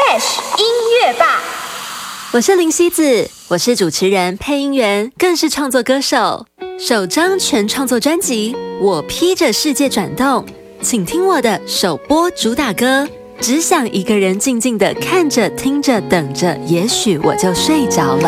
Dash 音乐吧。 我是林希子，我是主持人、配音员，更是创作歌手。首张全创作专辑《我披着世界转动》，请听我的首播主打歌。只想一个人静静地看着、听着、等着，也许我就睡着了。